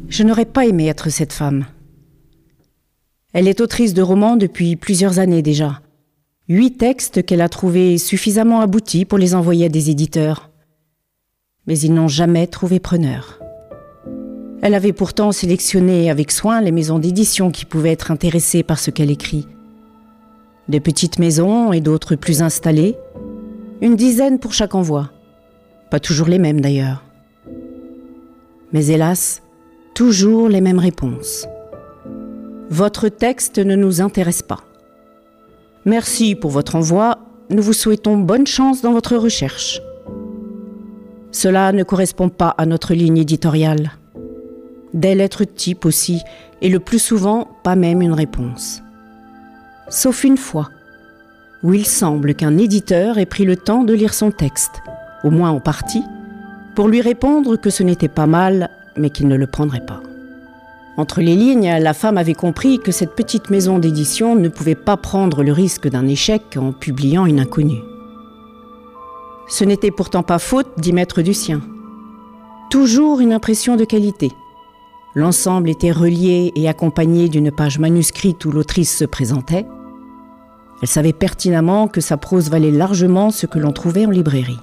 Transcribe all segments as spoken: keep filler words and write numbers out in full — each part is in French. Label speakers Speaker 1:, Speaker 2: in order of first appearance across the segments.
Speaker 1: Je n'aurais pas aimé être cette femme. Elle est autrice de romans depuis plusieurs années déjà. Huit textes qu'elle a trouvés suffisamment aboutis pour les envoyer à des éditeurs. Mais ils n'ont jamais trouvé preneur. Elle avait pourtant sélectionné avec soin les maisons d'édition qui pouvaient être intéressées par ce qu'elle écrit. De petites maisons et d'autres plus installées, une dizaine pour chaque envoi. Pas toujours les mêmes d'ailleurs. Mais hélas, toujours les mêmes réponses. Votre texte ne nous intéresse pas. Merci pour votre envoi, nous vous souhaitons bonne chance dans votre recherche. Cela ne correspond pas à notre ligne éditoriale. Des lettres type aussi, et le plus souvent, pas même une réponse. Sauf une fois, où il semble qu'un éditeur ait pris le temps de lire son texte, au moins en partie, pour lui répondre que ce n'était pas mal, mais qu'il ne le prendrait pas. Entre les lignes, la femme avait compris que cette petite maison d'édition ne pouvait pas prendre le risque d'un échec en publiant une inconnue. Ce n'était pourtant pas faute d'y mettre du sien. Toujours une impression de qualité. L'ensemble était relié et accompagné d'une page manuscrite où l'autrice se présentait. Elle savait pertinemment que sa prose valait largement ce que l'on trouvait en librairie.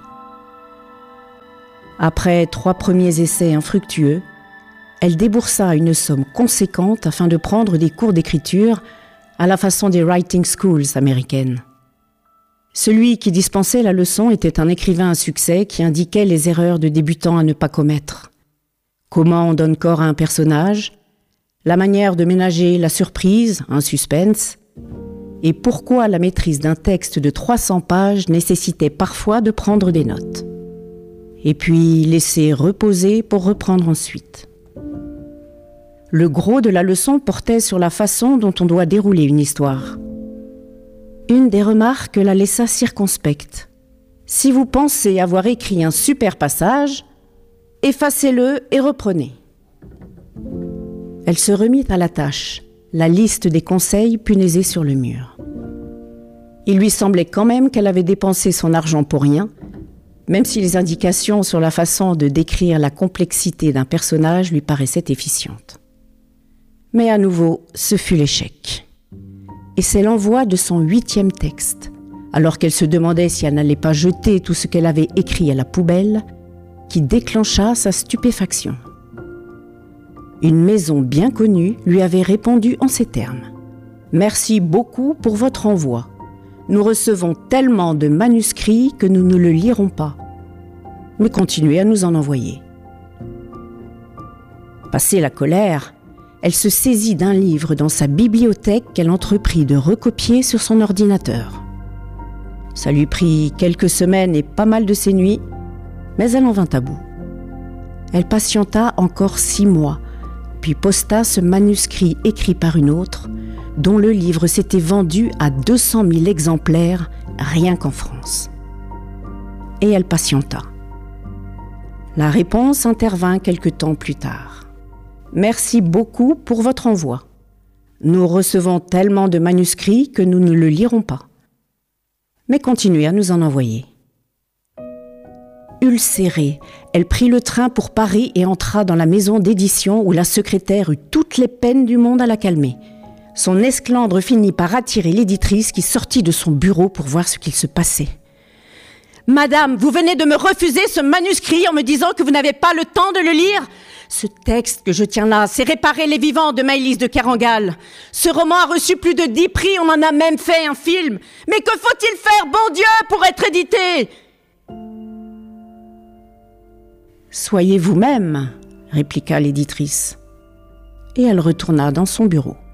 Speaker 1: Après trois premiers essais infructueux, elle déboursa une somme conséquente afin de prendre des cours d'écriture à la façon des writing schools américaines. Celui qui dispensait la leçon était un écrivain à succès qui indiquait les erreurs de débutants à ne pas commettre. Comment on donne corps à un personnage, la manière de ménager la surprise, un suspense, et pourquoi la maîtrise d'un texte de trois cents pages nécessitait parfois de prendre des notes. Et puis laisser reposer pour reprendre ensuite. Le gros de la leçon portait sur la façon dont on doit dérouler une histoire. Une des remarques la laissa circonspecte. Si vous pensez avoir écrit un super passage, effacez-le et reprenez. Elle se remit à la tâche, la liste des conseils punaisée sur le mur. Il lui semblait quand même qu'elle avait dépensé son argent pour rien, même si les indications sur la façon de décrire la complexité d'un personnage lui paraissaient efficientes. Mais à nouveau, ce fut l'échec. Et c'est l'envoi de son huitième texte, alors qu'elle se demandait si elle n'allait pas jeter tout ce qu'elle avait écrit à la poubelle, qui déclencha sa stupéfaction. Une maison bien connue lui avait répondu en ces termes. « Merci beaucoup pour votre envoi. Nous recevons tellement de manuscrits que nous ne le lirons pas. Mais continuez à nous en envoyer. » Passée la colère, elle se saisit d'un livre dans sa bibliothèque qu'elle entreprit de recopier sur son ordinateur. Ça lui prit quelques semaines et pas mal de ses nuits, mais elle en vint à bout. Elle patienta encore six mois, puis posta ce manuscrit écrit par une autre, dont le livre s'était vendu à deux cent mille exemplaires rien qu'en France. Et elle patienta. La réponse intervint quelque temps plus tard. Merci beaucoup pour votre envoi. Nous recevons tellement de manuscrits que nous ne le lirons pas. Mais continuez à nous en envoyer. Ulcérée, elle prit le train pour Paris et entra dans la maison d'édition où la secrétaire eut toutes les peines du monde à la calmer. Son esclandre finit par attirer l'éditrice qui sortit de son bureau pour voir ce qu'il se passait. « Madame, vous venez de me refuser ce manuscrit en me disant que vous n'avez pas le temps de le lire ? Ce texte que je tiens là, c'est Réparer les vivants de Maëlys de Kerangal. Ce roman a reçu plus de dix prix, on en a même fait un film. Mais que faut-il faire, bon Dieu, pour être édité ?» « Soyez vous-même, » répliqua l'éditrice. Et elle retourna dans son bureau.